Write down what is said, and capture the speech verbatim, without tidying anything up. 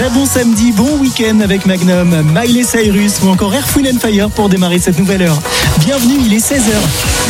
Très bon samedi, bon week-end avec Magnum, Miley Cyrus ou encore Earth, Wind and Fire pour démarrer cette nouvelle heure. Bienvenue, il est seize heures.